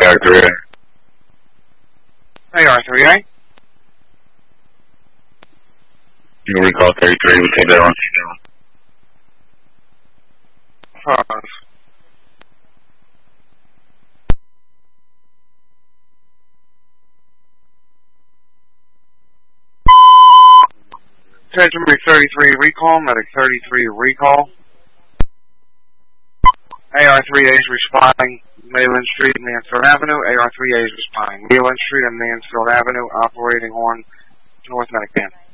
AR3A. AR3A. You recall 33, we take that on. Attention, 33 recall, medic 33 recall. AR3A is responding Mayland Street and Mansfield Avenue. AR3A is responding Mayland Street and Mansfield Avenue, operating on North Medic Van.